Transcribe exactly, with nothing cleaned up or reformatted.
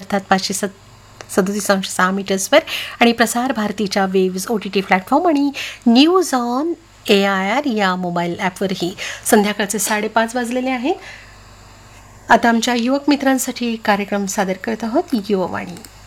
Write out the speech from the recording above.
अर्थात पाचशे सत् सदोतीस अंश सहा मीटर्सवर आणि प्रसार भारतीच्या waves O T T platform आणि news on A I R या मोबाईल ॲपवरही. संध्याकाळचे साडेपाच वाजलेले आहेत. आता आमच्या युवक मित्रांसाठी कार्यक्रम सादर करत आहोत युववाणी.